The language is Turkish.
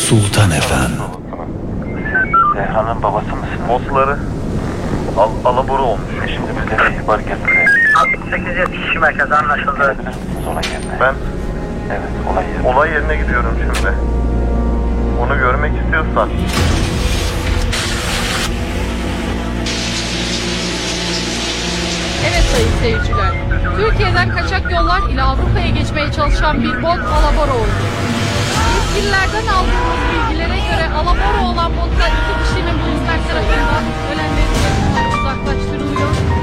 Sultan Efem. Zehra'nın babası mısınız? Botları alabora olmuş. Şimdi bizde bir ihbar geldi. 68 kişi merkezi anlaşıldı. Gelebilir misiniz olay yerine? Ben Evet, olay yerine. olay yerine gidiyorum şimdi. Onu görmek istiyorsan. Evet sayın seyirciler, Türkiye'den kaçak yollar ile Avrupa'ya geçmeye çalışan bir bot alabora oldu. Yetkililerden aldığımız bilgilere göre alabora olan botta 2 kişinin polisler tarafından ölenlerin yakınları uzaklaştırılıyor